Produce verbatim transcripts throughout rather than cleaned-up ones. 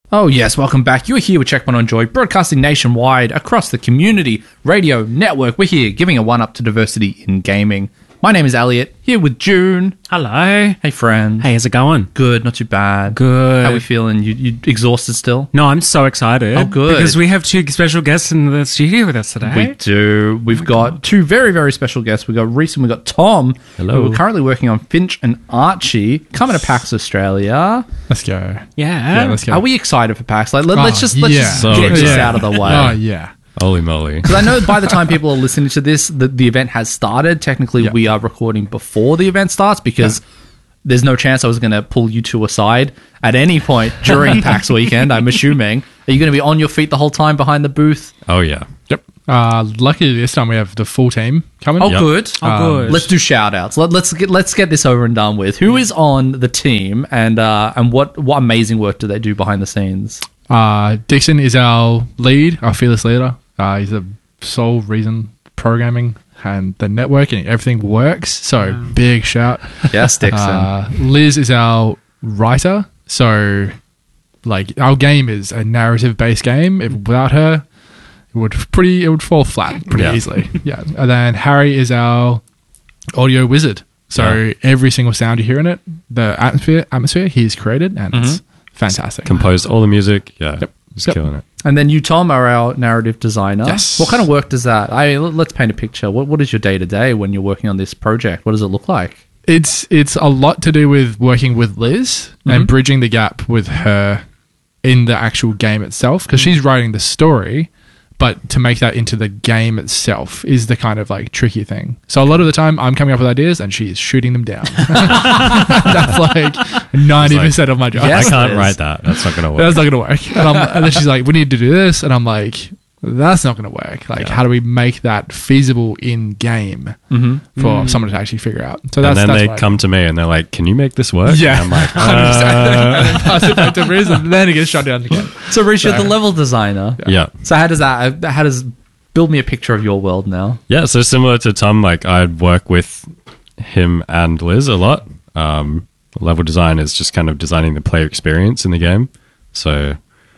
Oh yes, welcome back. You're here with Checkpoint on Joy, broadcasting nationwide across the community radio network. We're here giving a one-up to diversity in gaming. My name is Elliot, here with June. Hello. Hey, friend. Hey, how's it going? Good, not too bad. Good. How are we feeling? You, you exhausted still? No, I'm so excited. Oh, good. Because we have two special guests in the studio with us today. We do. We've Oh got God. two very, very special guests. We've got Reese and we've got Tom. Hello. Who are currently working on Finch and Archie, coming to PAX Australia. Let's go. Yeah. Yeah, let's go. Are we excited for PAX? Like, let, Oh, let's just, let's yeah. just So get this excited. out of the way. Oh, yeah. Holy moly. Because I know by the time people are listening to this, the, the event has started. Technically, Yeah. we are recording before the event starts because there's no chance I was going to pull you two aside at any point during PAX weekend, I'm assuming. Are you going to be on your feet the whole time behind the booth? Oh, yeah. Yep. Uh, luckily this time we have the full team coming. Oh, Yep. good. Oh, good. Let's do shout outs. Let, let's get let's get this over and done with. Who is on the team and uh, and what, what amazing work do they do behind the scenes? Uh, Dixon is our lead, our fearless leader. Uh, he's the sole reason programming and the network and everything works. So big shout. Yes, Dixon. Uh, Liz is our writer. So like our game is a narrative based game. If, without her, it would pretty it would fall flat pretty Yeah. easily. Yeah. And then Harry is our audio wizard. So Yeah. every single sound you hear in it, the atmosphere atmosphere he's created and it's fantastic. Composed all the music. Yeah. Yep. He's Yep. killing it. And then you, Tom, are our narrative designer. Yes. What kind of work does that? I let's paint a picture. What what is your day to day when you're working on this project? What does it look like? It's it's a lot to do with working with Liz and bridging the gap with her in the actual game itself because she's writing the story, but to make that into the game itself is the kind of like tricky thing. So a lot of the time I'm coming up with ideas and she's shooting them down. That's like ninety percent of my job. Yes. I can't Liz. write that. That's not going to work. That's not going to work. And, I'm, and then she's like, we need to do this. And I'm like, that's not going to work. Like, Yeah. how do we make that feasible in game for someone to actually figure out? So that's and then that's they what I come to me and they're like, can you make this work? Yeah. And I'm like, one hundred percent. uh, And then pass it back to Riz, and then it gets shut down again. So, Rich, you're the level designer. yeah. So, how does that? How does build me a picture of your world now? Yeah, so similar to Tom, like I'd work with him and Liz a lot. Um, level design is just kind of designing the player experience in the game. So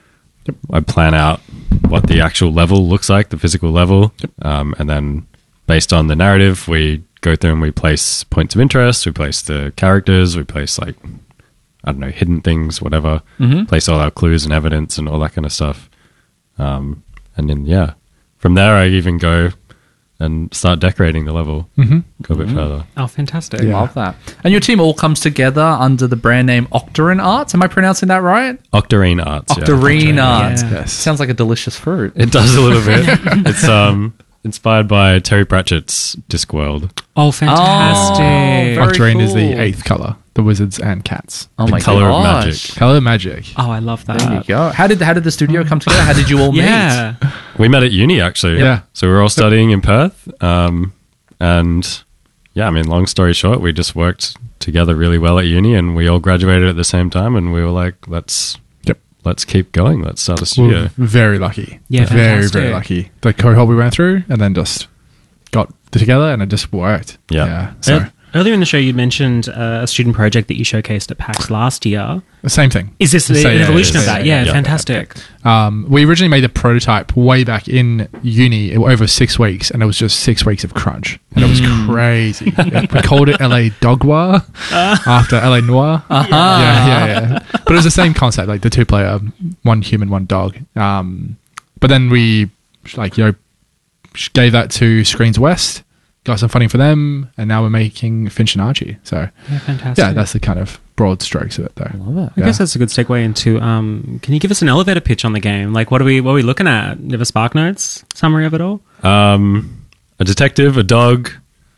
I plan out what the actual level looks like, the physical level, um, and then based on the narrative, we go through and we place points of interest, we place the characters, we place like, I don't know, hidden things, whatever, place all our clues and evidence and all that kind of stuff. Um, and then, yeah, from there I even go and start decorating the level, mm-hmm. go a bit further. Oh, fantastic. Yeah. Love that. And your team all comes together under the brand name Octarine Arts. Am I pronouncing that right? Octarine Arts. yeah. Octarine Arts. Yeah. Yes. Sounds like a delicious fruit. It does a little bit. It's um inspired by Terry Pratchett's Discworld. Oh, fantastic. very Octarine is the cool. eighth color, the wizards and cats. Oh The my colour of gosh. magic. Color magic. Oh, I love that. There you go. How did how did the studio come together? How did you all meet? Yeah. We met at uni actually. Yeah. So we were all studying in Perth. Um, and yeah, I mean, long story short, we just worked together really well at uni, and we all graduated at the same time, and we were like, let's Yep. let's keep going. Let's start a We studio. were very lucky. Yeah, very, fantastic. very lucky. The cohort we went through and then just got together and it just worked. Yeah. So, Uh, Earlier in the show, you mentioned uh, a student project that you showcased at PAX last year. the same thing. Is this the Same- an evolution yeah, of that? yeah, Yeah, yeah. fantastic. Um, we originally made the prototype way back in uni over six weeks, and it was just six weeks of crunch, and it was Mm. crazy. we called it L A Dogwa after L A Noir. Uh-huh. Yeah, yeah, yeah. But it was the same concept, like the two player, one human, one dog. Um, but then we like you know gave that to Screens West, got some funding for them, and now we're making Finch and Archie. So Yeah, fantastic. yeah, that's the kind of broad strokes of it, though. Love it. I Yeah. guess that's a good segue into. Um, can you give us an elevator pitch on the game? Like, what are we what are we looking at? You have a Spark Notes summary of it all? Um, a detective, a dog.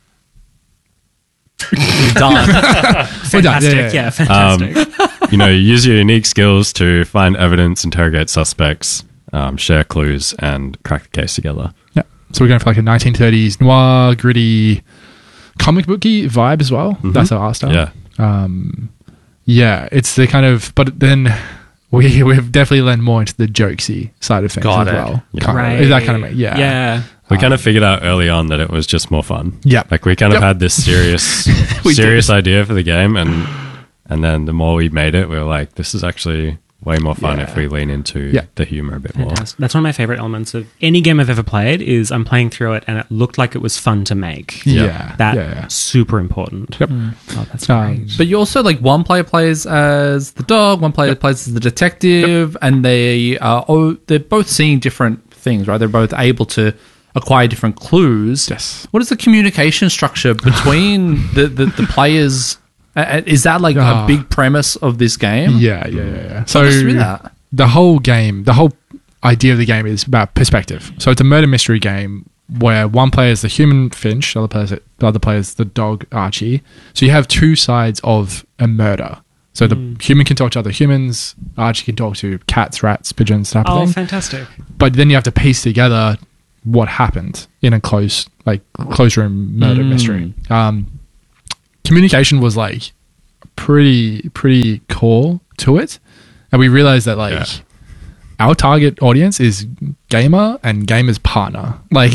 Done. We're done. Fantastic. Yeah, Yeah, yeah. fantastic. You know, you use your unique skills to find evidence, interrogate suspects, um, share clues, and crack the case together. Yeah. So we're going for like a nineteen thirties noir, gritty, comic booky vibe as well. That's our art style. Yeah. Um, yeah, it's the kind of, but then we we've definitely leaned more into the jokesy side of things Got as it. well. Yeah. Kind of- Right. that kind of yeah, Yeah. We kind of figured out early on that it was just more fun. Yeah. Like we kind of Yep. had this serious, We serious idea for the game, and and then the more we made it, we were like, this is actually way more fun Yeah. if we lean into Yeah. the humor a bit more. Fantastic. That's one of my favorite elements of any game I've ever played. Is I'm playing through it and it looked like it was fun to make. Yeah. Yeah. That yeah, yeah. super important. Yep. Oh, that's Um, great. But you also like one player plays as the dog, one player plays as the detective, and they are oh they're both seeing different things, right? They're both able to acquire different clues. Yes. What is the communication structure between the, the, the players? Uh, is that like Ah. a big premise of this game? Yeah, yeah, yeah. yeah. So us through that. the whole game, the whole idea of the game is about perspective. So it's a murder mystery game where one player is the human Finch, the other player is the other player is the dog Archie. So you have two sides of a murder. So the human can talk to other humans, Archie can talk to cats, rats, pigeons, type of Oh, thing. fantastic. But then you have to piece together what happened in a closed, like closed room murder Mm. mystery. Um, communication was like pretty pretty core to it, and we realized that like Yeah. our target audience is gamer and gamer's partner. Like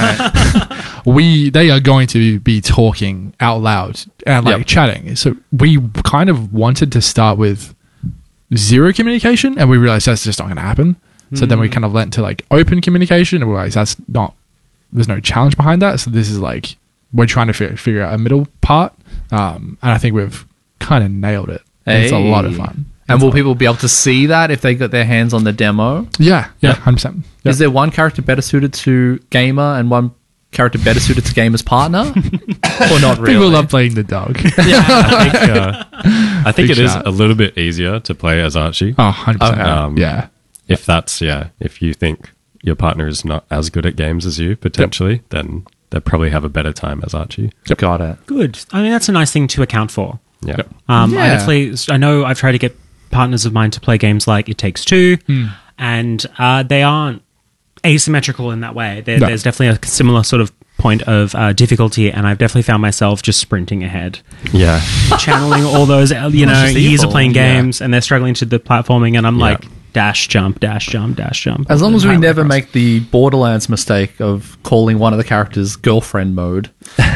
Right. we, they are going to be talking out loud and like Yep. chatting. So we kind of wanted to start with zero communication, and we realized that's just not going to happen. So then we kind of went to like open communication, and we realized that's not, there's no challenge behind that. So this is like, we're trying to fi- figure out a middle part. Um, and I think we've kind of nailed it. And It's a lot of Hey. fun. And It's will a- people be able to see that if they got their hands on the demo? Yeah, yeah, one hundred percent. Yeah. Is there one character better suited to gamer and one character better suited to gamer's partner? Or not really? People love playing the dog. I think, uh, I think Big it is shout. a little bit easier to play as Archie. Oh, one hundred percent. Okay. Um, Yeah. If that's, yeah, if you think your partner is not as good at games as you, potentially, then they probably have a better time as Archie. Got it. Good. I mean, that's a nice thing to account for. Yeah. Um, I Yeah. definitely, I know I've tried to get partners of mine to play games like It Takes Two, Hmm. and uh, they aren't asymmetrical in that way. There, No. There's definitely a similar sort of point of uh, difficulty, and I've definitely found myself just sprinting ahead, Yeah. channeling all those, uh, you know, Well, it's just years evil. of playing Yeah. games, and they're struggling to the platforming, and I'm Yeah. like, dash, jump, dash, jump, dash, jump. As long as we Highway never across. make the Borderlands mistake of calling one of the characters girlfriend mode.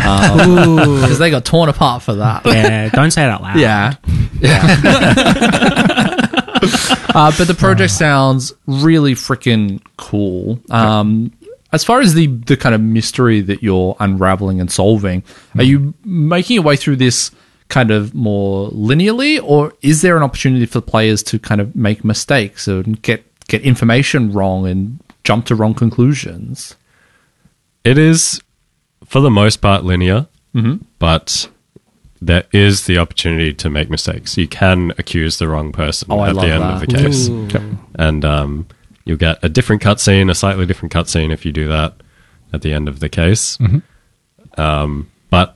Because they got torn apart for that. Yeah, don't say it out loud. Yeah. Yeah. uh, but the project sounds really freaking cool. Um, as far as the, the kind of mystery that you're unraveling and solving, are you making your way through this kind of more linearly, or is there an opportunity for players to kind of make mistakes and get, get information wrong and jump to wrong conclusions? It is, for the most part, linear, Mm-hmm. but there is the opportunity to make mistakes. You can accuse the wrong person Oh, I at love the end that. of the case. Ooh. Yep. And um, you'll get a different cutscene, a slightly different cutscene if you do that at the end of the case. Mm-hmm. Um, but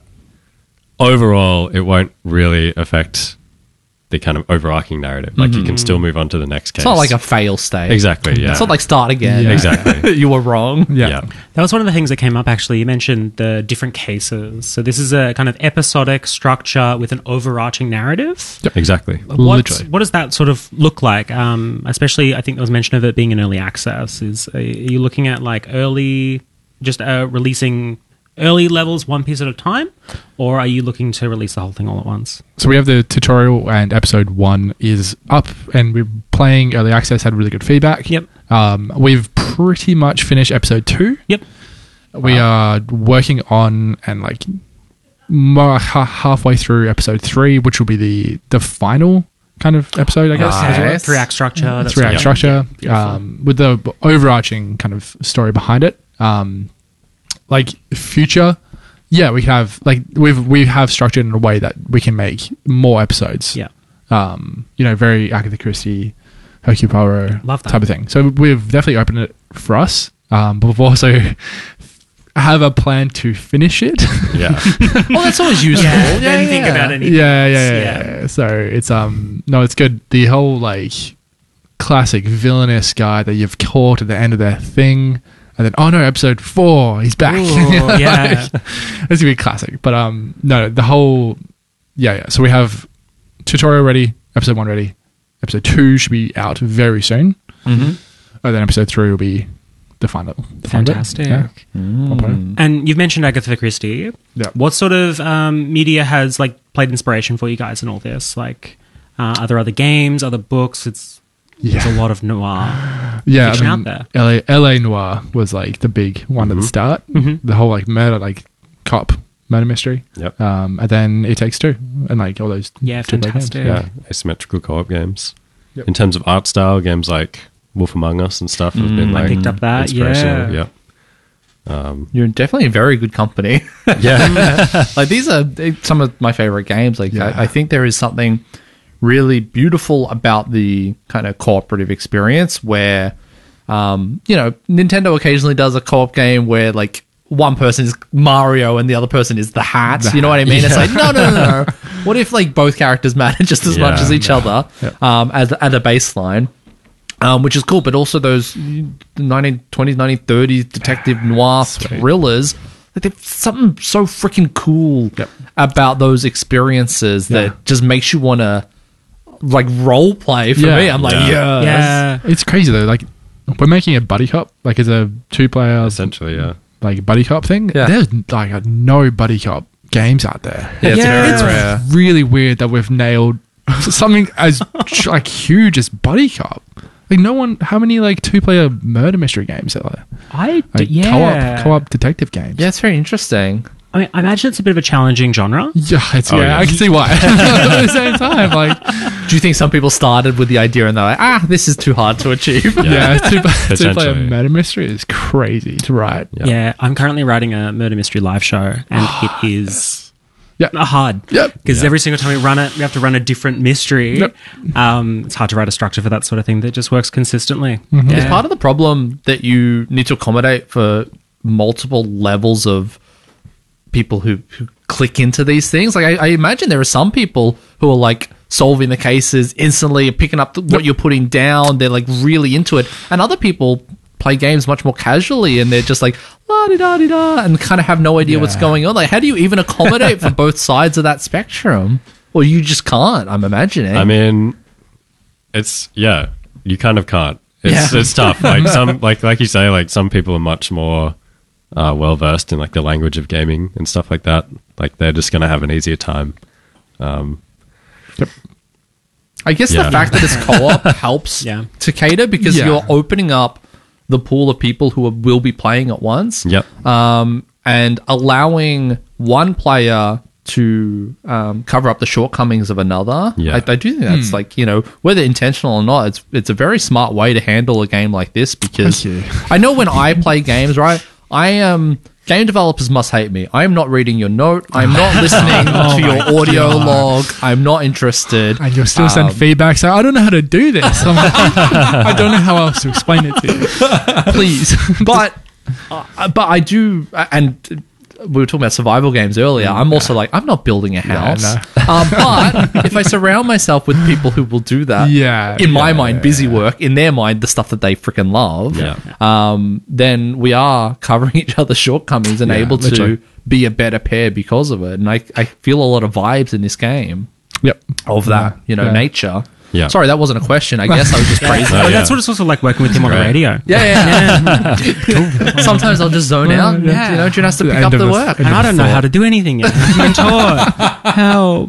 overall, it won't really affect the kind of overarching narrative. Like, you can still move on to the next case. It's not like a fail state. Exactly, yeah. It's not like start again. Yeah. Exactly. you were wrong. Yeah. Yeah. That was one of the things that came up, actually. You mentioned the different cases. So this is a kind of episodic structure with an overarching narrative. Exactly. What, Literally. what does that sort of look like? Um, especially, I think there was mention of it being in early access. Is are you looking at like early, just uh, releasing early levels one piece at a time, or are you looking to release the whole thing all at once? So we have the tutorial, and episode one is up, and we're playing early access. Had really good feedback. Yep. Um, we've pretty much finished episode two. Yep. We are working on and like more, ha- halfway through episode three, which will be the the final kind of episode, I guess. Nice. Nice. Three act structure. that's Three act what- structure, Beautiful. um, with the overarching kind of story behind it. Um, like future, yeah, we can have like we've we have structured in a way that we can make more episodes. Yeah. Um, you know, very Agatha Christie, Hercule Poirot Love that. type of thing. So we've definitely opened it for us, um, but we've also have a plan to finish it. Yeah. Well, that's always useful. Yeah, then think about anything. yeah, yeah, else. yeah, yeah, yeah. So it's um no, it's good. The whole like classic villainous guy that you've caught at the end of their thing, and then oh no, episode four, he's back. Ooh, yeah. That's gonna be classic. But um no, the whole yeah, yeah. So we have tutorial ready, episode one ready, episode two should be out very soon. Mm-hmm. And then episode three will be the final. The final bit. Fantastic. Yeah. Mm. And you've mentioned Agatha Christie. Yeah. What sort of um, media has like played inspiration for you guys in all this? Like, uh, are there other games, other books? It's Yeah. There's a lot of noir. Yeah, fiction I mean, out there. L A, L A Noir was like the big one at the start. The whole like murder, like cop murder mystery. Yep. Um, and then It Takes Two, and like all those. Yeah, triple A games. fantastic. Yeah, asymmetrical co-op games. Yep. In terms of art style, games like Wolf Among Us and stuff have been I like picked up that, inspirational. yeah. Yeah. You're definitely in very good company. Yeah. Like these are they- some of my favorite games. Like Yeah. I, I think there is something really beautiful about the kind of cooperative experience where, um, you know, Nintendo occasionally does a co-op game where like one person is Mario and the other person is the hat. The You know what I Hat, mean? It's yeah. like no, no, no, no. What if like both characters matter just as much Yeah, as each no. other Yep. um, as at a baseline? Um, which is cool, but also those nineteen twenties, nineteen thirties detective noir Sweet. thrillers. Like there's something so freaking cool Yep. about those experiences Yeah. that just makes you want to like role play. For Yeah. me, I'm like, Yeah. yeah, Yeah. It's crazy though. Like we're making a buddy cop, like it's a two player Essentially, yeah. like buddy cop thing. Yeah. There's like no buddy cop games out there. yeah, it's Yeah. very It's rare. Really weird that we've nailed something as ch- like huge as buddy cop. Like no one. How many like two player murder mystery games are there? I d- Like yeah. co-op co-op detective games. Yeah, it's very interesting. I mean, I imagine it's a bit of a challenging genre. Yeah, it's, Oh, yeah, yeah. I can see why. At the same time, like, Do you think some people started with the idea and they're like, ah, this is too hard to achieve? yeah, two, two player Potentially. murder mystery is crazy to write. Yeah. Yeah, I'm currently writing a murder mystery live show, and it is Yep. hard. Yep. Because every single time we run it, we have to run a different mystery. Yep. Um, it's hard to write a structure for that sort of thing that just works consistently. Mm-hmm. Is Yeah. part of the problem that you need to accommodate for multiple levels of people who, who click into these things? Like, I, I imagine there are some people who are like solving the cases instantly, picking up the, what you're putting down. They're like really into it, and other people play games much more casually, and they're just like la di da di da, and kind of have no idea what's Yeah. going on. Like, how do you even accommodate for both sides of that spectrum? Or you just can't. I'm imagining. I mean, it's yeah, you kind of can't. It's Yeah. it's tough. Like some like like you say, like some people are much more uh, well versed in like the language of gaming and stuff like that. Like they're just gonna have an easier time. Um, I guess Yeah. the fact that it's co-op helps Yeah. to cater because Yeah. you're opening up the pool of people who are, will be playing at once. Yep. Um, and allowing one player to um, cover up the shortcomings of another. Yeah. I, I do think that's like, you know, whether intentional or not, it's it's a very smart way to handle a game like this because Thank you. I know when I play games, right, I am... Game developers must hate me. I am not reading your note. I'm not listening Oh to your my audio God. log. I'm not interested. And you'll still send Um, feedback. So I don't know how to do this. I'm like, I don't know how else to explain it to you. Please. but uh, but I do, and we were talking about survival games earlier. I'm also like, I'm not building a house. no. Um, but if I surround myself with people who will do that, Yeah, in my yeah, mind, yeah, busy work, in their mind, the stuff that they freaking love, Yeah. um, then we are covering each other's shortcomings and Yeah, able to literally. be a better pair because of it. And I, I feel a lot of vibes in this game Yep. of that, Yeah, you know, yeah. nature. Yeah. Sorry, that wasn't a question. I guess I was just praising. But Oh, that's yeah. what it's also like working with him on the great. radio. Yeah, yeah. Sometimes I'll just zone out. yeah. You know, June has to The pick end up of the a- work. And I don't know how to do anything yet. I'm being taught. Help.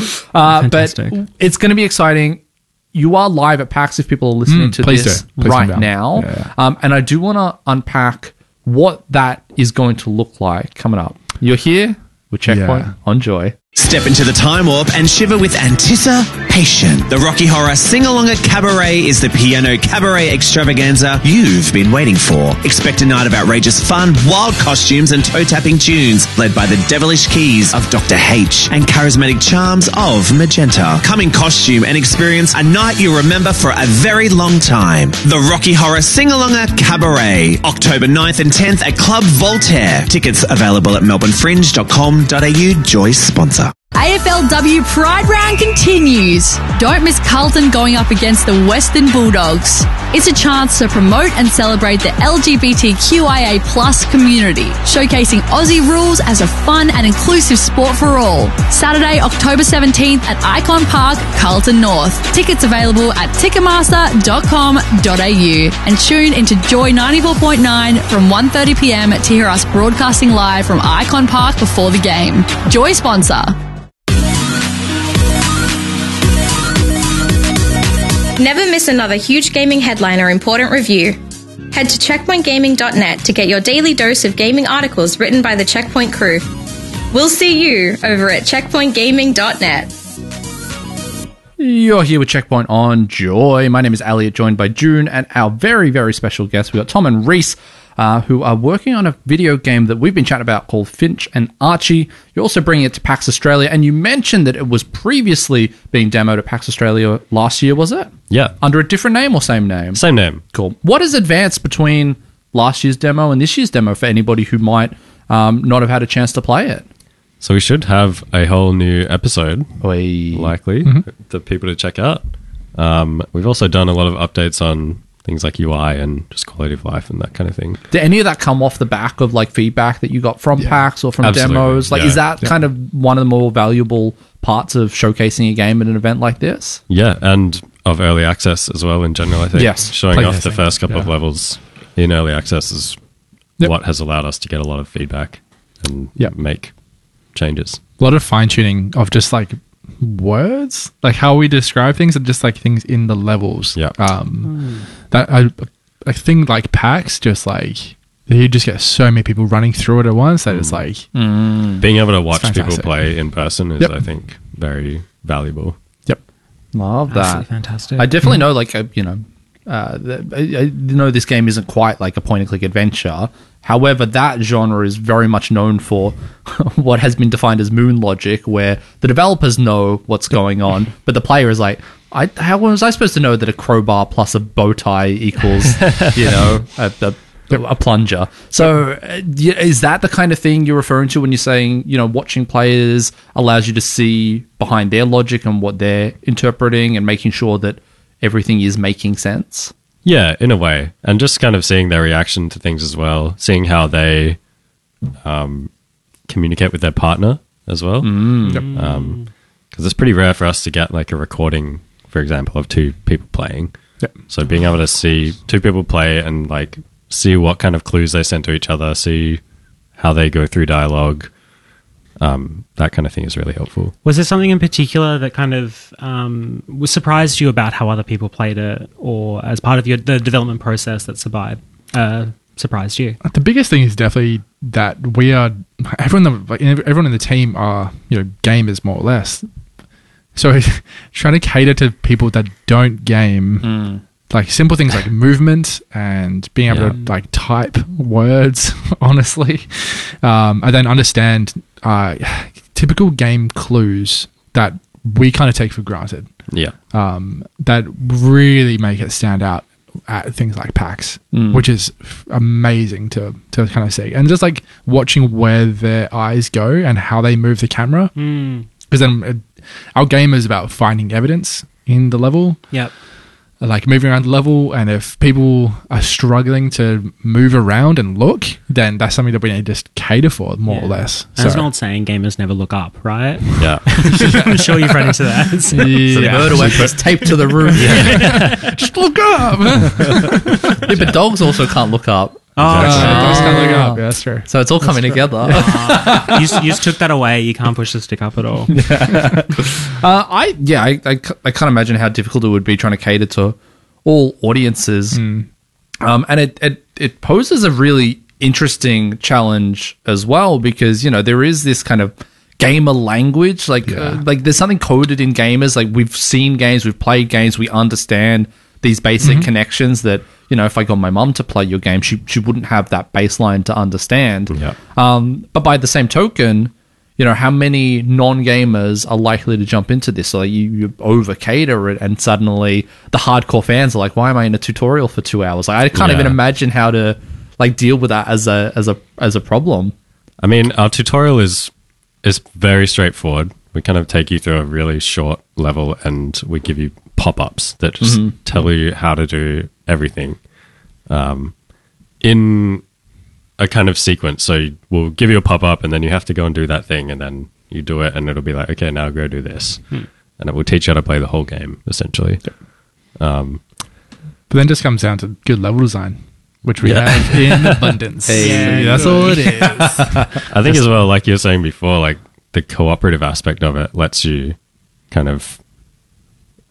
Uh, but Fantastic. it's going to be exciting. You are live at PAX if people are listening Mm, to please this do. Please come right down. now. Yeah, yeah. Um, and I do want to unpack what that is going to look like coming up. You're here with Checkpoint Yeah. on Joy. Step into the time warp and shiver with anticipation. The Rocky Horror Sing-Along at Cabaret is the piano cabaret extravaganza you've been waiting for. Expect a night of outrageous fun, wild costumes and toe-tapping tunes led by the devilish keys of Doctor H and charismatic charms of Magenta. Come in costume and experience a night you'll remember for a very long time. The Rocky Horror Sing-Along at Cabaret, October ninth and tenth at Club Voltaire. Tickets available at melbourne fringe dot com dot a u. Joy sponsor. A F L W Pride Round continues. Don't miss Carlton going up against the Western Bulldogs. It's a chance to promote and celebrate the L G B T Q I A plus community, showcasing Aussie rules as a fun and inclusive sport for all. Saturday, October seventeenth at Icon Park, Carlton North. Tickets available at ticketmaster dot com dot a u and tune into Joy ninety-four point nine from one thirty p m to hear us broadcasting live from Icon Park before the game. Joy sponsor. Never miss another huge gaming headline or important review. Head to checkpoint gaming dot net to get your daily dose of gaming articles written by the Checkpoint crew. We'll see you over at checkpoint gaming dot net. You're here with Checkpoint on Joy. My name is Elliot, joined by June and our very, very special guests. We've got Tom and Reese, uh, who are working on a video game that we've been chatting about called Finch and Archie. You're also bringing it to PAX Australia, and you mentioned that it was previously being demoed at PAX Australia last year, was it? Yeah. Under a different name or same name? Same name. Cool. What is advanced between last year's demo and this year's demo for anybody who might um, not have had a chance to play it? So we should have a whole new episode, Oi. likely, Mm-hmm. for people to check out. Um, we've also done a lot of updates on things like U I and just quality of life and that kind of thing. Did any of that come off the back of like feedback that you got from PAX or from Absolutely, demos? Like, yeah. is that kind of one of the more valuable parts of showcasing a game at an event like this? Yeah, and of early access as well in general, I think. Yes, Showing off the playtesting, first couple of yeah. levels in early access is Yep. what has allowed us to get a lot of feedback and Yep. make changes. A lot of fine tuning of just like words, like how we describe things, and just like things in the levels. Yeah. Um, that I, I think like PAX, just like you just get so many people running through it at once that it's like Being able to watch people fantastic. play in person is, Yep. I think, very valuable. yep. Love that. Absolutely fantastic. I definitely know, like, uh, you know, uh, th- I, I know this game isn't quite like a point-and-click adventure. However, that genre is very much known for what has been defined as moon logic, where the developers know what's going on, but the player is like, I, how was I supposed to know that a crowbar plus a bow tie equals, you know, a, a, a plunger? So uh, y- is that the kind of thing you're referring to when you're saying, you know, watching players allows you to see behind their logic and what they're interpreting and making sure that everything is making sense? Yeah, in a way. And just kind of seeing their reaction to things as well, seeing how they um, communicate with their partner as well. Mm. Because it's pretty rare for us to get like a recording, for example, of two people playing. Yep. So being able to see two people play and like see what kind of clues they send to each other, see how they go through dialogue, um, that kind of thing is really helpful. Was there something in particular that kind of um, was surprised you about how other people played it, or as part of your the development process that survived, uh, surprised you? The biggest thing is definitely that we are everyone. Like, everyone in the team are you know gamers more or less. So trying to cater to people that don't game, like simple things like movement and being able Yeah. to like type words, honestly, um, and then understand uh, typical game clues that we kind of take for granted. Yeah. Um, that really make it stand out at things like PAX, which is f- amazing to to kind of see, and just like watching where their eyes go and how they move the camera. Because then uh, our game is about finding evidence in the level, Yep. like moving around the level, and if people are struggling to move around and look, then that's something that we need to just cater for more or Yeah. less. And There's So- an old saying, gamers never look up, right? Yeah. I'm sure you've run into that. So the yeah. murder weapon is taped to the roof. Just look up. Yeah, but dogs also can't look up. Oh, Exactly. Those kind of look Ah. up. Yeah, that's true. So it's all coming together. you, just, you just took that away. You can't push the stick up at all. Uh, I yeah, I, I, c- I can't imagine how difficult it would be trying to cater to all audiences, um, and it, it it poses a really interesting challenge as well, because you know there is this kind of gamer language, like uh, like there's something coded in gamers. Like we've seen games, we've played games, we understand these basic connections that you know if I got my mum to play your game, she she wouldn't have that baseline to understand. Yeah. Um, but by the same token, you know, how many non-gamers are likely to jump into this? So like you, you over-cater it, and suddenly the hardcore fans are like, why am I in a tutorial for two hours? Like, I can't Yeah. even imagine how to like deal with that as a as a as a problem. I mean, our tutorial is is very straightforward. We kind of take you through a really short level, and we give you pop-ups that just tell you how to do everything um, in a kind of sequence. So we'll give you a pop-up, and then you have to go and do that thing, and then you do it, and it'll be like, okay, now go do this. And it will teach you how to play the whole game, essentially. Um, But then it just comes down to good level design, which we Yeah. have in abundance. Hey. That's all it is. I think as well, like you were saying before, like the cooperative aspect of it lets you kind of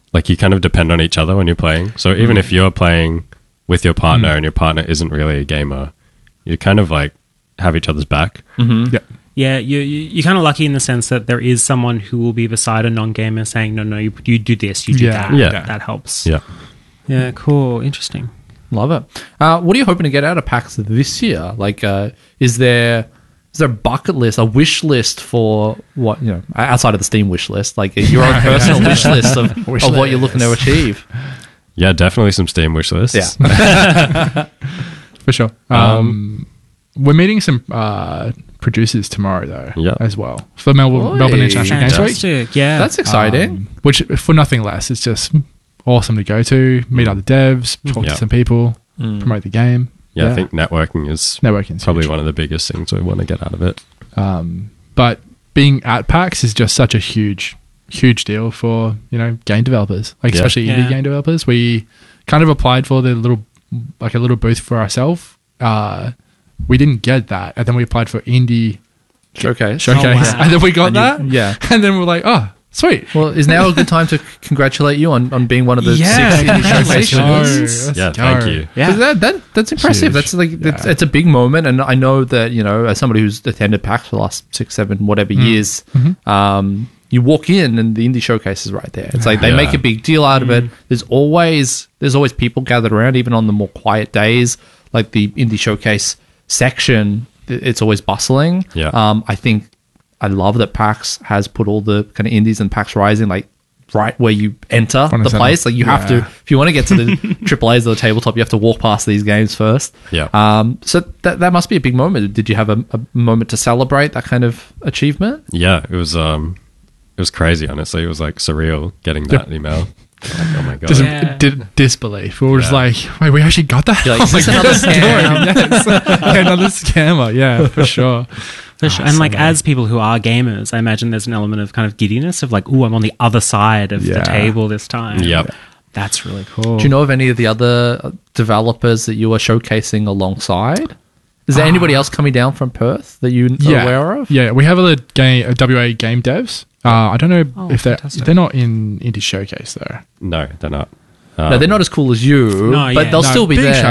like you kind of depend on each other when you're playing. So even Mm. if you're playing with your partner and your partner isn't really a gamer, you kind of like have each other's back. Yeah. Yeah, you, you, you're kind of lucky in the sense that there is someone who will be beside a non-gamer saying, no, no, you, you do this, you do Yeah. that. Yeah. That helps. Yeah. Yeah, cool. Interesting. Love it. Uh, what are you hoping to get out of PAX this year? Like, uh, is there is there a bucket list, a wish list for what, you know, outside of the Steam wish list, like your own personal wish list of, Wish of what you're list. looking to achieve? Yeah, definitely some Steam wish lists. Yeah. For sure. Um, we're meeting some uh, producers tomorrow, though, Yeah. as well, for Melbourne, Oi. Melbourne International Games Week. Fantastic. Yeah. That's exciting. Um, which, for nothing less, it's just awesome to go to, meet other devs, talk Yeah. to some people, promote the game. Yeah, I think networking is networking's probably huge. one of the biggest things we want to get out of it. Um, but being at PAX is just such a huge, huge deal for, you know, game developers, like Yeah. especially Yeah. indie game developers. We kind of applied for the little, like a little booth for ourselves. Uh, we didn't get that, and then we applied for indie Showcase. showcase, wow. and then we got And you- that. yeah. and then we're like, oh, sweet. Well, is now a good time to congratulate you on, on being one of the Yeah, six indie let's go. showcases? Let's Yeah, go. thank you. Yeah. 'Cause That, that, that's impressive. Huge. That's like it's, Yeah. it's a big moment, and I know that, you know, as somebody who's attended PAX for the last six, seven, whatever Mm. years, Mm-hmm. um, you walk in and the indie showcase is right there. It's like they Yeah. make a big deal out of it. Mm. There's always there's always people gathered around, even on the more quiet days, like the indie showcase section. th- It's always bustling. Yeah. Um, I think I love that PAX has put all the kind of indies and PAX Rising like right where you enter Front and the center. place. Like you have to, Yeah. if you want to get to the triple A's of the tabletop, you have to walk past these games first. Yeah. Um, so that that must be a big moment. Did you have a, a moment to celebrate that kind of achievement? Yeah, it was um, it was crazy. Honestly, it was like surreal getting that email. Like, oh my god! Dis- Yeah. di- disbelief. We were just Yeah. like, wait, we actually got that? You're like, is this another scam? Yes. Yeah, another scammer. Yeah, for sure. For sure. And like, as people who are gamers, I imagine there's an element of kind of giddiness of like, ooh, I'm on the other side of Yeah. the table this time. Yep. That's really cool. Do you know of any of the other developers that you were showcasing alongside? Is there anybody else coming down from Perth that you are Yeah. aware of? Yeah, we have other game, uh, W A game devs. Uh, I don't know Oh, if they're fantastic. they're not in Indie Showcase though. No, they're not. No, they're not as cool as you, No, but yeah. they'll No, still be big there. shout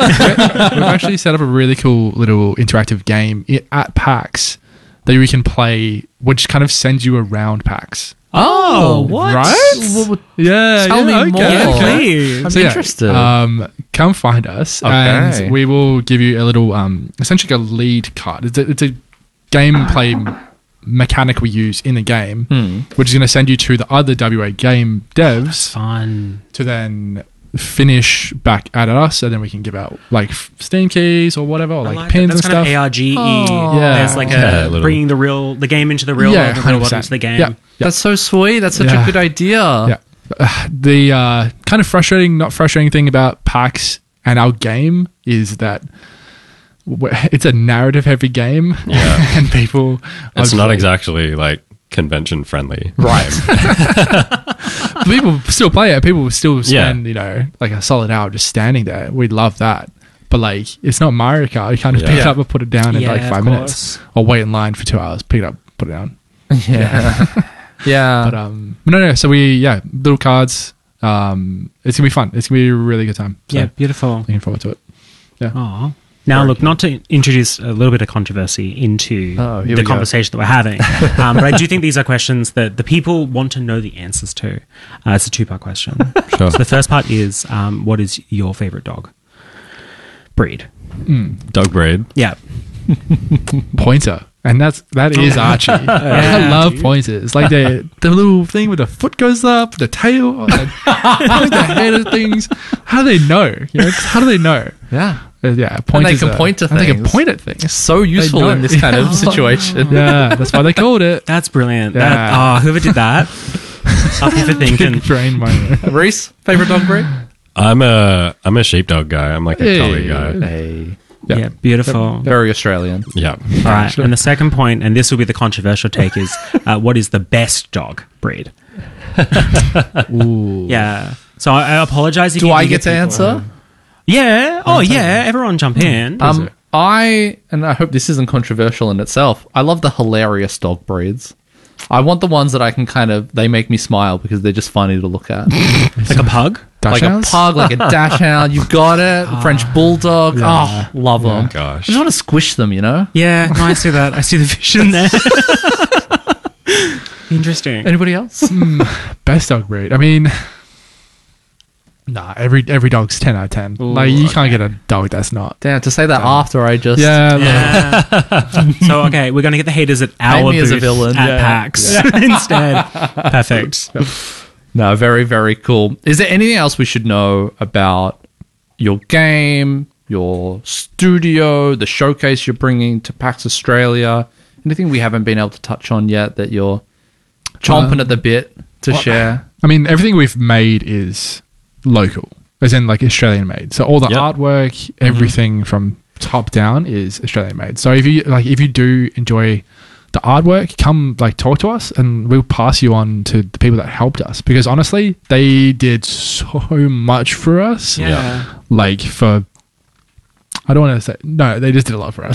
out. We've actually set up a really cool little interactive game i- at PAX that we can play, which kind of sends you around PAX. Oh, what? Right? Well, well, Yeah, Tell yeah, me okay, more. Yeah, okay. please. I'm So, yeah, interested. Um, come find us, Okay. and we will give you a little, um, essentially a lead card. It's a, it's a gameplay mechanic we use in the game, Hmm. which is going to send you to the other W A game devs Fun. to then finish back at us, and then we can give out like f- Steam keys or whatever, or I like, like pins that. That's and kind stuff. of A R G E. Oh. Yeah. There's like Yeah, a a little- bringing the real, the game into the real Yeah, world and the one real hundred world percent. into the game. Yeah. That's so sweet. That's such Yeah. a good idea. Yeah. Uh, the uh, kind of frustrating, not frustrating thing about PAX and our game is that w- it's a narrative-heavy game, Yeah. and people. It's not obviously- exactly like convention friendly. Right. People still play it. People still Yeah. spend, you know, like a solid hour just standing there. We'd love that. But like, it's not Mario Kart. You can't just Yeah. pick it up and put it down in Yeah, like of five minutes, or wait in line for two hours, pick it up, put it down. Yeah. Yeah. But um, no, no. So we, yeah, little cards. Um, it's gonna be fun. It's gonna be a really good time. So Yeah, beautiful. looking forward to it. Yeah. Aw. Now, look, not to introduce a little bit of controversy into Oh, here the we go. conversation that we're having, um, but I do think these are questions that the people want to know the answers to. Uh, it's a two-part question. Sure. So the first part is, um, what is your favorite dog breed? Dog breed. Yeah. Pointer, and that's that is Archie. I love pointers, like the the little thing with the foot goes up, the tail, and point the head of things. How do they know? You know, how do they know? yeah. Uh, yeah, And they pointers can are- point to and They can things. point at things. So useful know. in this kind of situation. Yeah, that's why they called it. That's brilliant. Yeah. That, oh, whoever did that, up here for thinking. Big brain moment. Reese, favorite dog breed? I'm a I'm a sheepdog guy. I'm like a Hey. collie guy. Hey. Yeah. Yeah, beautiful. Very Australian. Yeah. All right, and the second point, and this will be the controversial take, is uh, what is the best dog breed? Ooh. Yeah. So I, I apologize if Do you I do get to people- answer? Yeah. Oh, yeah. Everyone jump in. Um, I, and I hope this isn't controversial in itself, I love the hilarious dog breeds. I want the ones that I can kind of, they make me smile because they're just funny to look at. Like a pug? Like Dachshunds? a pug, like a dashhound. You got it. French bulldog. Oh, love them. Gosh. I just want to squish them, you know? Yeah, no, I see that. I see the vision there. Interesting. Anybody else? Best dog breed. I mean, nah, every every dog's ten out of ten. Ooh, like, you can't get a dog that's not. Damn, to say that after I just... Yeah, like- Yeah. So, okay, we're going to get the haters at our me as a booth villain, at yeah. PAX instead. Perfect. No, very, very cool. Is there anything else we should know about your game, your studio, the showcase you're bringing to PAX Australia? Anything we haven't been able to touch on yet that you're chomping Um, at the bit to well, share? I mean, everything we've made is local, as in like Australian made. So all the Yep. artwork, everything from top down is Australian made. So if you like, if you do enjoy the artwork, come like talk to us, and we'll pass you on to the people that helped us. Because honestly, they did so much for us. Yeah. Like for. I don't want to say no. They just did a lot for us.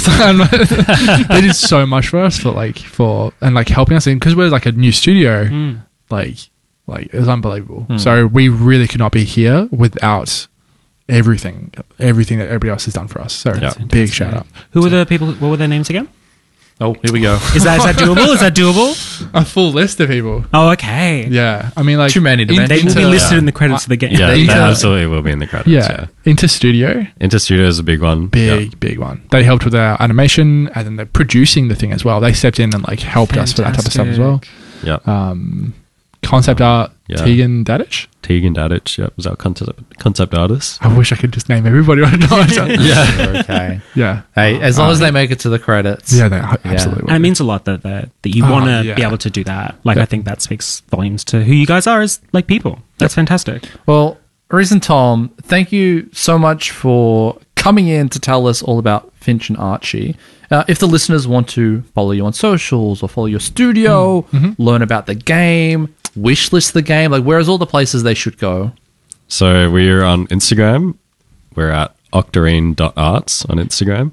They did so much for us for like for and like helping us in because we're like a new studio. Mm. Like, like it was unbelievable. So we really could not be here without everything, everything that everybody else has done for us. So Yeah. big shout out. Who were the people? What were their names again? Oh, here we go. Is that is that doable? Is that doable? A full list of people. Oh, okay. Yeah, I mean like Too many to in- mention. They will be into- listed in the credits of the game. Yeah, Into- that absolutely will be in the credits. Yeah, Yeah. into studio, Into Studio is a big one. big Yeah. big one. They helped with our animation and then they're producing the thing as well. They stepped in and like helped us with that type of stuff as well. Yeah. Um, concept art, Yeah. Tegan Dadich. Tegan Dadich, yeah, was our concept concept artist. I wish I could just name everybody right now. Yeah. Okay. yeah, Hey, as long as they make it to the credits. yeah, they absolutely. And it means a lot that that, that you Oh, want to yeah. be able to do that. Like, Yeah. I think that speaks volumes to who you guys are as like people. That's fantastic. Well, Reese and Tom, thank you so much for coming in to tell us all about Finch and Archie. Uh, if the listeners want to follow you on socials or follow your studio, learn about the game, wishlist the game, like where's all the places they should go? So we're on Instagram. We're at octarine dot arts on Instagram.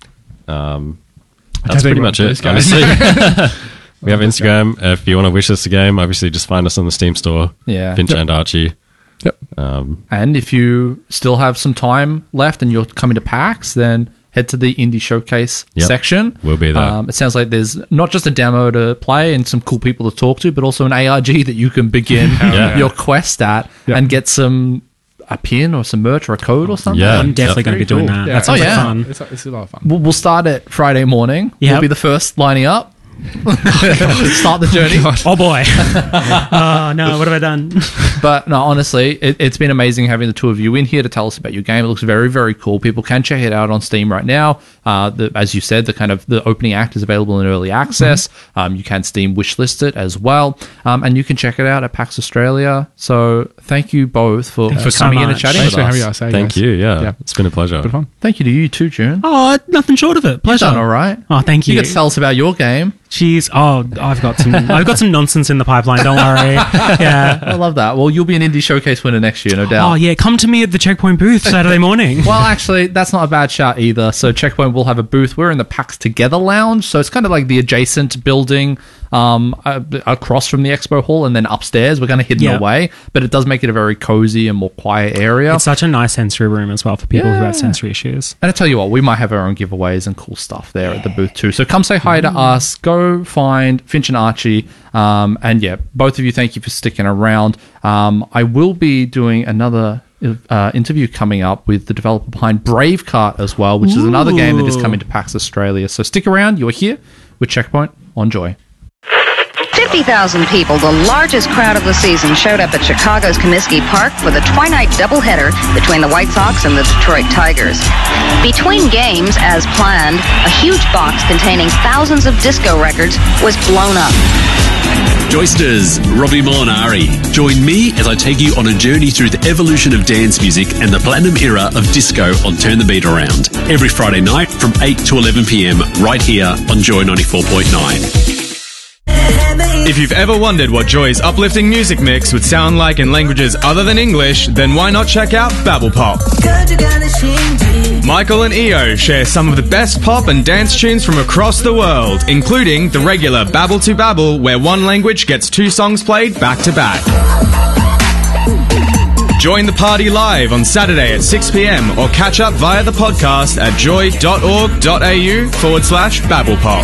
Um, that's think pretty we're much those it, guys. honestly. We have Instagram. Uh, if you want to wish us a game, obviously just find us on the Steam store. Yeah. Finch and Archie. Yep. Um, And if you still have some time left and you're coming to PAX, then head to the Indie Showcase Yep. section. We'll be there. Um, it sounds like there's not just a demo to play and some cool people to talk to, but also an A R G that you can begin Yeah. your quest at Yep. and get some a pin or some merch or a code or something. Yeah. I'm definitely Yep. going to be doing Very cool. that. Yeah. That sounds Oh, like yeah. fun. It's, it's a lot of fun. We'll, we'll start it Friday morning. Yep. We'll be the first lining up. Start the journey. Oh boy. Oh no, what have I done? But no, honestly, it, it's been amazing having the two of you in here to tell us about your game. It looks very, very cool. People can check it out on Steam right now. Uh, the, as you said, the kind of the opening act is available in early access. Um, you can Steam wishlist it as well, um, and you can check it out at PAX Australia. So thank you both for, Thank for you so coming in and much. chatting Thanks with for us. having us. eh, thank guys? you. Yeah. Yeah. It's been a pleasure. Good fun. Thank you to you too, June. Oh, nothing short of it. Pleasure. Done all right. Oh, thank you. You get to tell us about your game. Jeez. Oh, I've got some. I've got some nonsense in the pipeline. Don't worry. Yeah. I love that. Well, you'll be an Indie Showcase winner next year, no doubt. Oh yeah. Come to me at the Checkpoint booth Saturday morning. Well, actually, that's not a bad shout either. So Checkpoint will have a booth. We're in the PAX Together Lounge, so it's kind of like the adjacent building um, uh, across from the expo hall, and then upstairs we're kind of hidden Yeah. away. But it does make it a very cozy and more quiet area. It's such a nice sensory room as well for people who Yeah. have sensory issues. And I tell you what, we might have our own giveaways and cool stuff there at the booth too. So come say hi to us. Go find Finch and Archie. Um, and yeah, both of you, thank you for sticking around. Um, I will be doing another uh, interview coming up with the developer behind Bravecart as well, which is another game that is coming to PAX Australia. So stick around. You are here with Checkpoint on Joy. fifty thousand people, the largest crowd of the season, showed up at Chicago's Comiskey Park for the twilight doubleheader between the White Sox and the Detroit Tigers. Between games, as planned, a huge box containing thousands of disco records was blown up. Joysters, Robbie Molinari. Join me as I take you on a journey through the evolution of dance music and the platinum era of disco on Turn the Beat Around. Every Friday night from eight to eleven p.m. right here on Joy ninety-four point nine. If you've ever wondered what Joy's uplifting music mix would sound like in languages other than English, then why not check out Babble Pop? Michael and Io share some of the best pop and dance tunes from across the world, including the regular Babble to Babble, where one language gets two songs played back to back. Join the party live on Saturday at six p.m. or catch up via the podcast at joy.org.au forward slash babblepop.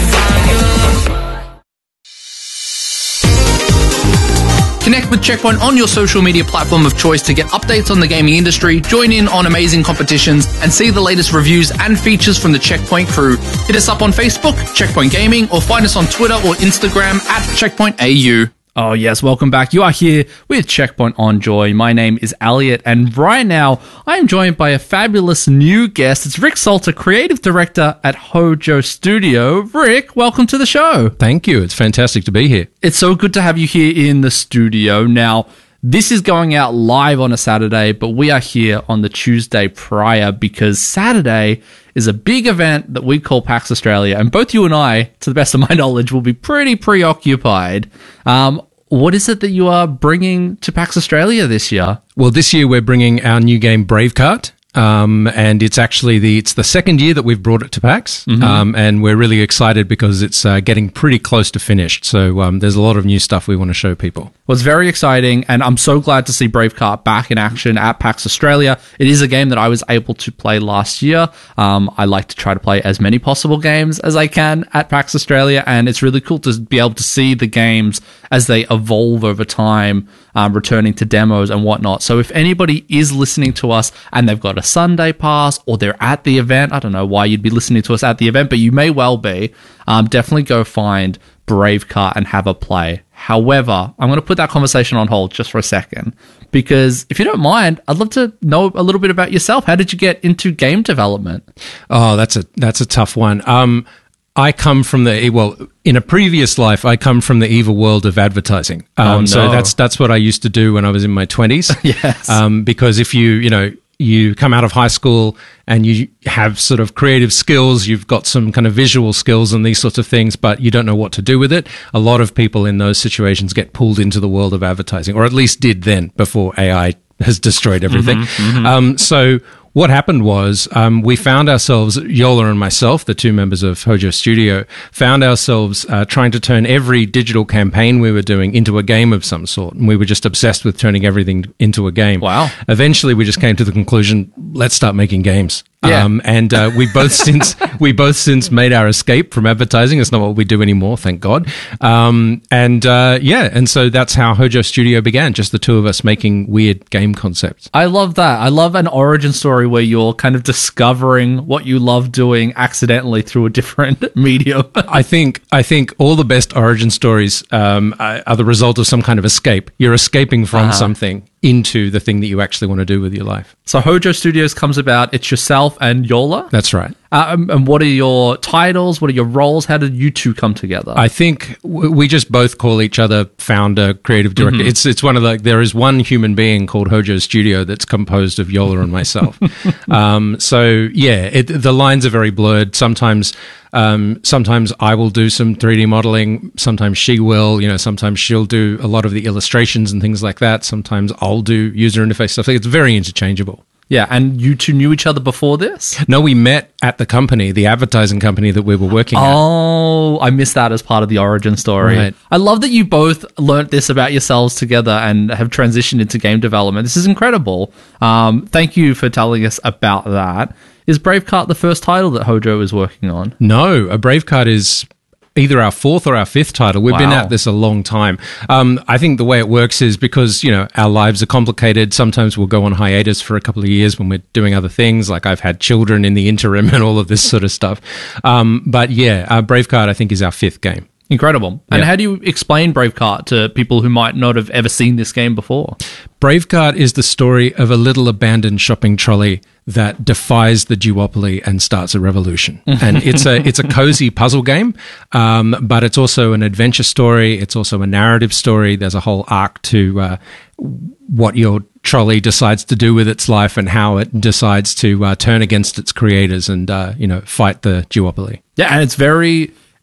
Connect with Checkpoint on your social media platform of choice to get updates on the gaming industry, join in on amazing competitions, and see the latest reviews and features from the Checkpoint crew. Hit us up on Facebook, Checkpoint Gaming, or find us on Twitter or Instagram at Checkpoint A U. Oh yes, welcome back. You are here with Checkpoint on Joy. My name is Elliot, and right now I am joined by a fabulous new guest. It's Rick Salter, Creative Director at Hojo Studio. Rick, welcome to the show. Thank you. It's fantastic to be here. It's so good to have you here in the studio. Now, this is going out live on a Saturday, but we are here on the Tuesday prior because Saturday is a big event that we call PAX Australia, and both you and I, to the best of my knowledge, will be pretty preoccupied. Um, what is it that you are bringing to PAX Australia this year? Well, this year we're bringing our new game Bravecart. Um, and it's actually the it's the second year that we've brought it to PAX, mm-hmm. um, and we're really excited because it's uh, getting pretty close to finished. So um, there's a lot of new stuff we want to show people. Well, it's very exciting, and I'm so glad to see Bravecart back in action at PAX Australia. It is a game that I was able to play last year. Um, I like to try to play as many possible games as I can at PAX Australia, and it's really cool to be able to see the games as they evolve over time, um, returning to demos and whatnot. So if anybody is listening to us and they've got a Sunday pass or they're at the event, I don't know why you'd be listening to us at the event, but you may well be, um, definitely go find Bravecart and have a play. However, I'm going to put that conversation on hold just for a second, because if you don't mind, I'd love to know a little bit about yourself. How did you get into game development? Oh, that's a that's a tough one. Um, I come from the, well, in a previous life, I come from the evil world of advertising. Um, oh, no. So that's that's what I used to do when I was in my twenties. Yes. Um, because if you, you know, you come out of high school and you have sort of creative skills, you've got some kind of visual skills and these sorts of things, but you don't know what to do with it. A lot of people in those situations get pulled into the world of advertising, or at least did then before A I has destroyed everything. Mm-hmm, mm-hmm. Um, so what happened was um, we found ourselves, Yola and myself, the two members of Hojo Studio, found ourselves uh, trying to turn every digital campaign we were doing into a game of some sort. And we were just obsessed with turning everything into a game. Wow. Eventually, we just came to the conclusion, let's start making games. Yeah. Um, and uh, we both since we both since made our escape from advertising. It's not what we do anymore, thank God. Um, and uh, yeah, and so that's how Hojo Studio began. Just the two of us making weird game concepts. I love that. I love an origin story where you're kind of discovering what you love doing accidentally through a different medium. I think I think all the best origin stories um, are, are the result of some kind of escape. You're escaping from uh-huh. something into the thing that you actually want to do with your life. So Hojo Studios comes about. It's yourself and Yola? That's right. Um, and what are your titles? What are your roles? How did you two come together? I think w- we just both call each other founder, creative director. Mm-hmm. It's it's one of the, there is one human being called Hojo Studio that's composed of Yola and myself. um, so yeah, it, the lines are very blurred. Sometimes Um, sometimes I will do some three D modeling. Sometimes she will, you know, sometimes she'll do a lot of the illustrations and things like that. Sometimes I'll do user interface stuff. It's very interchangeable. Yeah, and you two knew each other before this? No, we met at the company, the advertising company that we were working at. Oh, I missed that as part of the origin story. Right. I love that you both learnt this about yourselves together and have transitioned into game development. This is incredible. Um, thank you for telling us about that. Is Bravecart the first title that Hojo is working on? No, a Bravecart is either our fourth or our fifth title. We've wow. been at this a long time. Um, I think the way it works is because, you know, our lives are complicated. Sometimes we'll go on hiatus for a couple of years when we're doing other things, like I've had children in the interim and all of this sort of stuff. Um, but yeah, uh, Bravecart, I think, is our fifth game. Incredible. And yeah. how do you explain Bravecart to people who might not have ever seen this game before? Bravecart is the story of a little abandoned shopping trolley that defies the duopoly and starts a revolution. And it's a it's a cozy puzzle game, um, but it's also an adventure story. It's also a narrative story. There's a whole arc to uh, what your trolley decides to do with its life and how it decides to uh, turn against its creators and uh, you know fight the duopoly. Yeah, and it's very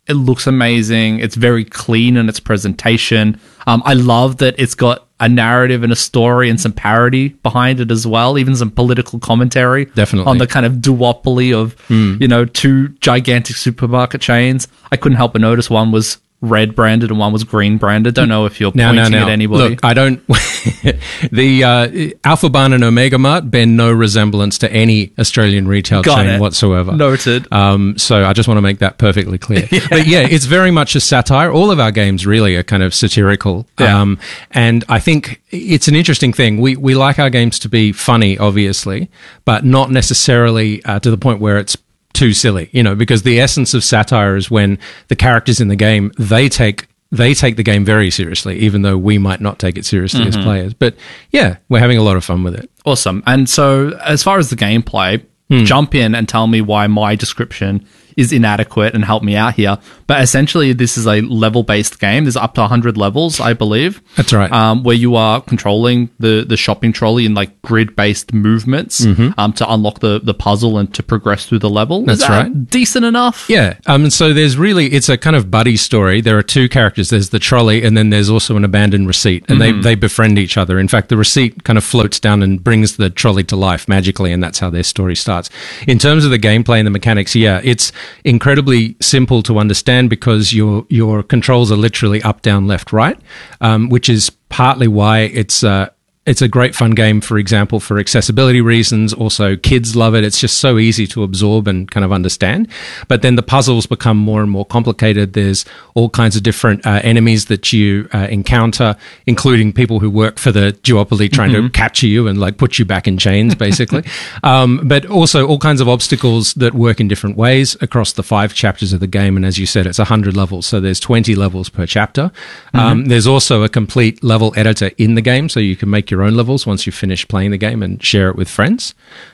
It looks amazing. It's very clean in its presentation. Um, I love that it's got a narrative and a story and some parody behind it as well, even some political commentary. Definitely. On the kind of duopoly of, Mm. you know, two gigantic supermarket chains. I couldn't help but notice one was red branded and one was green branded. Don't know if you're Now, pointing now, now. at anybody. Look, I don't. the uh, Alpha Barn and Omega Mart bear no resemblance to any Australian retail Got chain it. whatsoever. Noted. Um, so I just want to make that perfectly clear. yeah. But yeah, it's very much a satire. All of our games really are kind of satirical. Yeah. Um, and I think it's an interesting thing. We we like our games to be funny, obviously, but not necessarily uh, to the point where it's too silly, you know, because the essence of satire is when the characters in the game, they take they take the game very seriously, even though we might not take it seriously Mhm. as players. But yeah, we're having a lot of fun with it. Awesome. And so, as far as the gameplay, Hmm. jump in and tell me why my description is inadequate and help me out here. But essentially, this is a level-based game. There's up to one hundred levels, I believe. That's right. Um, where you are controlling the, the shopping trolley in like grid-based movements Mhm. um, to unlock the, the puzzle and to progress through the level. That's is that right. Decent enough? Yeah. Um, and so there's really, it's a kind of buddy story. There are two characters. There's the trolley, and then there's also an abandoned receipt, and Mhm. they, they befriend each other. In fact, the receipt kind of floats down and brings the trolley to life magically, and that's how their story starts. In terms of the gameplay and the mechanics, yeah, it's incredibly simple to understand because your your controls are literally up, down, left, right, um, which is partly why it's uh, it's a great fun game, for example, for accessibility reasons. Also, kids love it. It's just so easy to absorb and kind of understand. But then the puzzles become more and more complicated. There's all kinds of different uh, enemies that you uh, encounter, including people who work for the duopoly trying Mhm. to capture you and like put you back in chains, basically. um, but also all kinds of obstacles that work in different ways across the five chapters of the game. And as you said, it's one hundred levels. So there's twenty levels per chapter. Um, Mhm. there's also a complete level editor in the game, so you can make your own levels once you finish playing the game and share it with friends.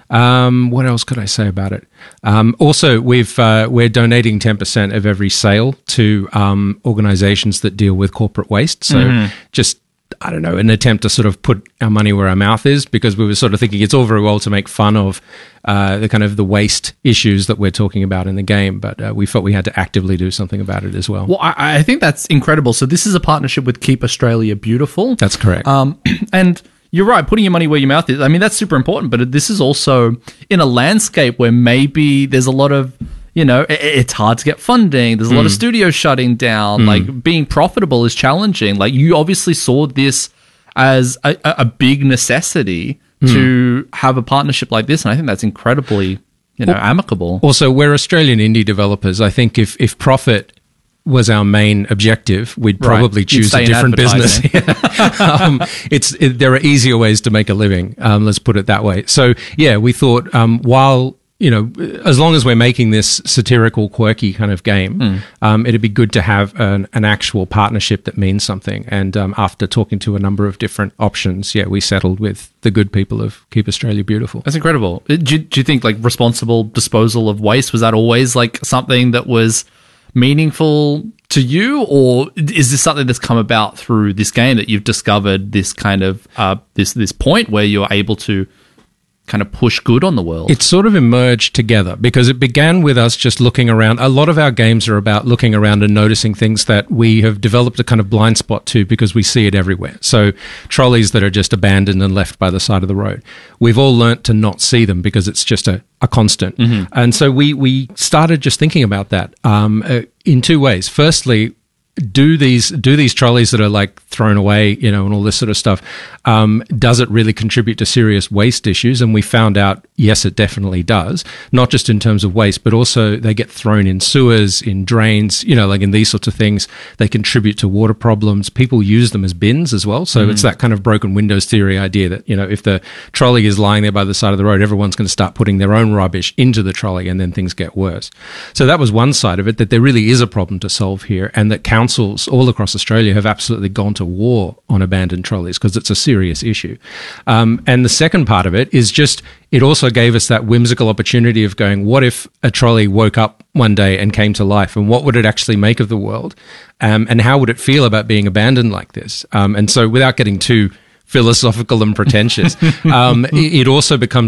Um, what else could I say about it? Um, also, we've uh, we're donating ten percent of every sale to um, organizations that deal with corporate waste. So Mhm. just I don't know, an attempt to sort of put our money where our mouth is, because we were sort of thinking it's all very well to make fun of uh, the kind of the waste issues that we're talking about in the game, but uh, we felt we had to actively do something about it as well. Well, I, I think that's incredible. So this is a partnership with Keep Australia Beautiful. That's correct. Um, and you're right, putting your money where your mouth is. I mean, that's super important, but this is also in a landscape where maybe there's a lot of, you know, i- it's hard to get funding. There's a lot of Mm. studios shutting down. Mm. Like, being profitable is challenging. Like, you obviously saw this as a, a a big necessity to have a partnership like this, and I think that's incredibly, you know, Well- amicable. Also, we're Australian indie developers. I think if, if profit was our main objective, we'd Right. probably You'd choose stay a in different business. advertising. um, it's it, there are easier ways to make a living. Um, let's put it that way. So yeah, we thought um, while you know, as long as we're making this satirical, quirky kind of game, Mm. um, it'd be good to have an, an actual partnership that means something. And um, after talking to a number of different options, yeah, we settled with the good people of Keep Australia Beautiful. That's incredible. Uh, Do you, do you think like responsible disposal of waste, was that always like something that was meaningful to you, or is this something that's come about through this game that you've discovered this kind of uh, this this point where you're able to kind of push good on the world? It sort of emerged together because it began with us just looking around. A lot of our games are about looking around and noticing things that we have developed a kind of blind spot to because we see it everywhere. So trolleys that are just abandoned and left by the side of the road. We've all learnt to not see them because it's just a, a constant. Mhm. And so we, we started just thinking about that um, uh, in two ways. Firstly, do these do these trolleys that are like thrown away, you know, and all this sort of stuff, um, does it really contribute to serious waste issues? And we found out, yes, it definitely does. Not just in terms of waste, but also they get thrown in sewers, in drains, you know, like in these sorts of things. They contribute to water problems. People use them as bins as well. So Mhm. it's that kind of broken windows theory idea that, you know, if the trolley is lying there by the side of the road, everyone's going to start putting their own rubbish into the trolley, and then things get worse. So that was one side of it, that there really is a problem to solve here, and that councils all across Australia have absolutely gone to war on abandoned trolleys because it's a serious issue. Um, and the second part of it is just, it also gave us that whimsical opportunity of going, what if a trolley woke up one day and came to life, and what would it actually make of the world? Um, and how would it feel about being abandoned like this? Um, and so without getting too philosophical and pretentious, um, it, it also becomes a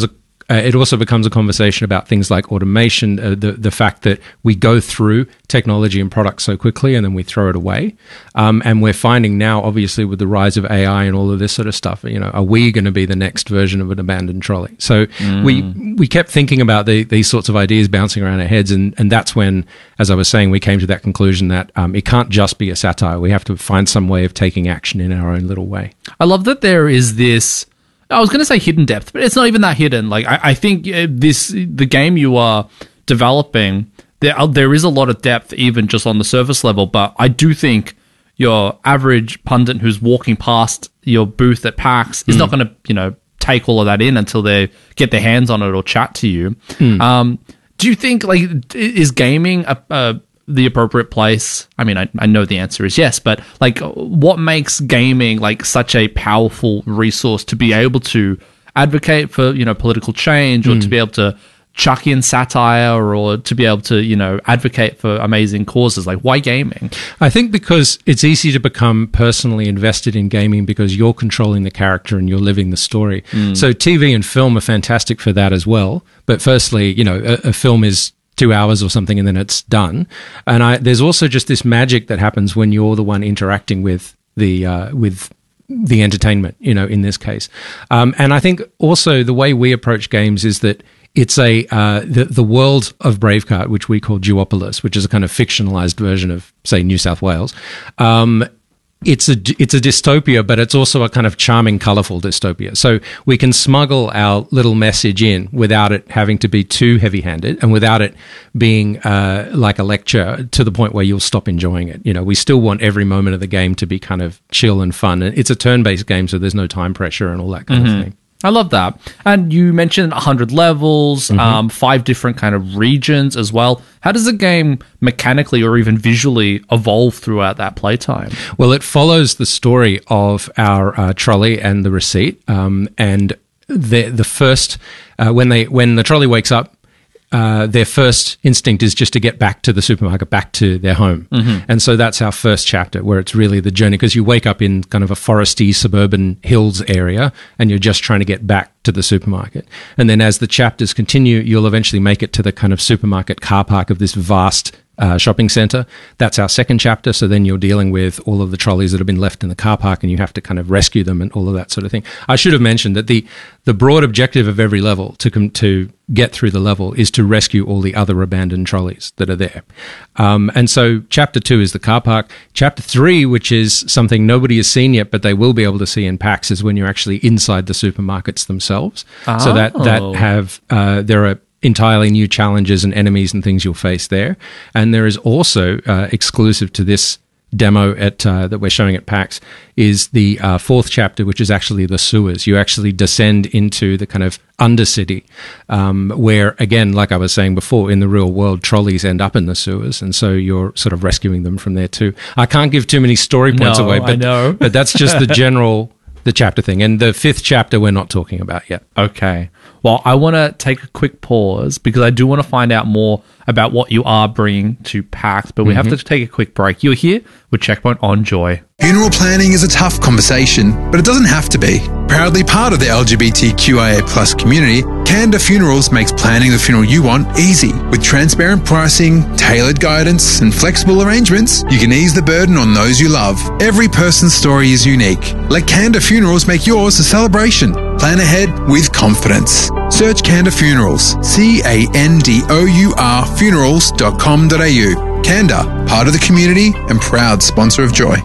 uh, it also becomes a conversation about things like automation, uh, the the fact that we go through technology and products so quickly and then we throw it away. Um, and we're finding now, obviously, with the rise of A I and all of this sort of stuff, you know, are we going to be the next version of an abandoned trolley? So mm. we we kept thinking about the, these sorts of ideas bouncing around our heads, and and that's when, as I was saying, we came to that conclusion that um, it can't just be a satire. We have to find some way of taking action in our own little way. I love that there is this. I was going to say hidden depth, but it's not even that hidden. Like I, I think this the game you are developing, there there is a lot of depth even just on the surface level. But I do think your average pundit who's walking past your booth at PAX is mm. not going to, you know, take all of that in until they get their hands on it or chat to you. Mm. Um, do you think like is gaming a, a the appropriate place? I mean, I, I know the answer is yes, but like what makes gaming like such a powerful resource to be able to advocate for, you know, political change or mm. to be able to chuck in satire or to be able to, you know, advocate for amazing causes? Like, why gaming? I think because it's easy to become personally invested in gaming because you're controlling the character and you're living the story. Mm. So T V and film are fantastic for that as well. But firstly, you know, a, a film is two hours or something and then it's done. And I, there's also just this magic that happens when you're the one interacting with the, uh, with the entertainment, you know, in this case. Um, and I think also the way we approach games is that it's a, uh, the, the world of Braveheart, which we call Duopolis, which is a kind of fictionalized version of, say, New South Wales. Um, It's a, it's a dystopia, but it's also a kind of charming, colourful dystopia. So we can smuggle our little message in without it having to be too heavy-handed and without it being uh, like a lecture to the point where you'll stop enjoying it. You know, we still want every moment of the game to be kind of chill and fun. And it's a turn-based game, so there's no time pressure and all that kind mm-hmm. of thing. I love that. And you mentioned one hundred levels, mm-hmm. um, five different kind of regions as well. How does the game mechanically or even visually evolve throughout that playtime? Well, it follows the story of our uh, trolley and the receipt. Um, and the the first, uh, when they when the trolley wakes up, Uh, their first instinct is just to get back to the supermarket, back to their home. Mm-hmm. And so that's our first chapter, where it's really the journey, because you wake up in kind of a foresty suburban hills area and you're just trying to get back to the supermarket. And then as the chapters continue, you'll eventually make it to the kind of supermarket car park of this vast uh, shopping center. That's our second chapter. So then you're dealing with all of the trolleys that have been left in the car park and you have to kind of rescue them and all of that sort of thing. I should have mentioned that the, the broad objective of every level to com- to get through the level is to rescue all the other abandoned trolleys that are there. Um, and so chapter two is the car park. Chapter three, which is something nobody has seen yet, but they will be able to see in PAX, is when you're actually inside the supermarkets themselves. Oh. So that, that have, uh, there are entirely new challenges and enemies and things you'll face there. And there is also, uh, exclusive to this demo at uh, that we're showing at PAX, is the uh, fourth chapter, which is actually the sewers. You actually descend into the kind of undercity, um, where, again, like I was saying before, in the real world, trolleys end up in the sewers, and so you're sort of rescuing them from there too. I can't give too many story points no, away, but, I know. but that's just the general, the chapter thing. And the fifth chapter we're not talking about yet. Okay. Well, I want to take a quick pause because I do want to find out more about what you are bringing to PAX, but we mm-hmm. have to take a quick break. You're here with Checkpoint on Joy. Funeral planning is a tough conversation, but it doesn't have to be. Proudly part of the L G B T Q I A plus community, Canada Funerals makes planning the funeral you want easy. With transparent pricing, tailored guidance, and flexible arrangements, you can ease the burden on those you love. Every person's story is unique. Let Canada Funerals make yours a celebration. Plan ahead with confidence. Search Canada Funerals, C A N D O U R funerals dot com dot a u. Canada, part of the community and proud sponsor of Joy.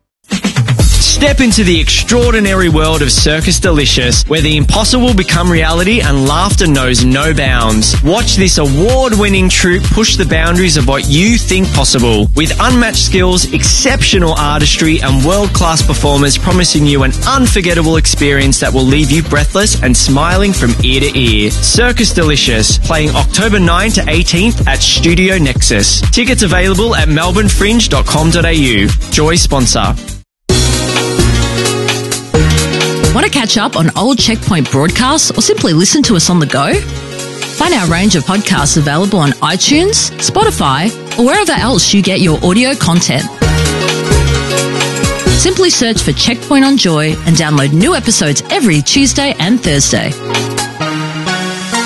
Step into the extraordinary world of Circus Delicious, where the impossible become reality and laughter knows no bounds. Watch this award-winning troupe push the boundaries of what you think possible. With unmatched skills, exceptional artistry, and world-class performers promising you an unforgettable experience that will leave you breathless and smiling from ear to ear. Circus Delicious, playing October ninth to eighteenth at Studio Nexus. Tickets available at melbourne fringe dot com dot a u. Joy sponsor. Want to catch up on old Checkpoint broadcasts or simply listen to us on the go? Find our range of podcasts available on iTunes, Spotify, or wherever else you get your audio content. Simply search for Checkpoint on Joy and download new episodes every Tuesday and Thursday.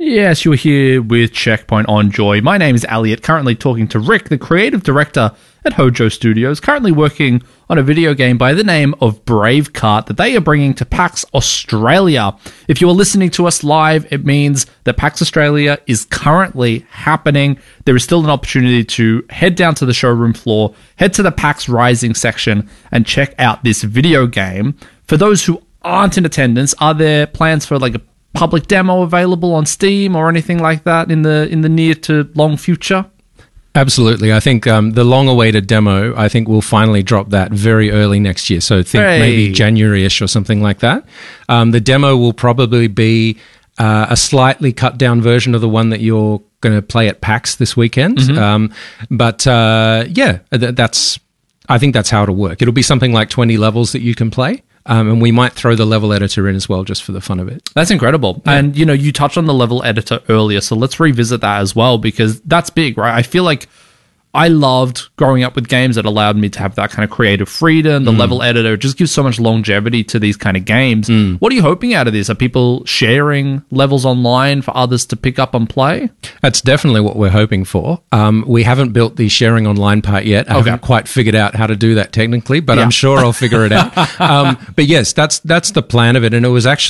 Yes, you're here with Checkpoint on Joy. My name is Elliot, currently talking to Rick, the creative director at Hojo Studios, currently working on a video game by the name of Bravecart that they are bringing to PAX Australia. If you are listening to us live, it means that PAX Australia is currently happening. There is still an opportunity to head down to the showroom floor, head to the PAX Rising section, and check out this video game. For those who aren't in attendance, are there plans for like a public demo available on Steam or anything like that in the in the near to long future? Absolutely. I think um, the long-awaited demo, I think we'll finally drop that very early next year. So think Hey. maybe January-ish or something like that. Um, the demo will probably be uh, a slightly cut-down version of the one that you're going to play at PAX this weekend. Mm-hmm. Um, but uh, yeah, th- that's. I think that's how it'll work. It'll be something like twenty levels that you can play. Um, and we might throw the level editor in as well, just for the fun of it. That's incredible. Yeah. And, you know, you touched on the level editor earlier, so let's revisit that as well, because that's big, right? I feel like I loved growing up with games that allowed me to have that kind of creative freedom. The mm. level editor just gives so much longevity to these kind of games. Mm. What are you hoping out of this? Are people sharing levels online for others to pick up and play? That's definitely what we're hoping for. Um, we haven't built the sharing online part yet. I okay. haven't quite figured out how to do that technically, but yeah. I'm sure I'll figure it out. um, but yes, that's that's the plan of it. And it was actually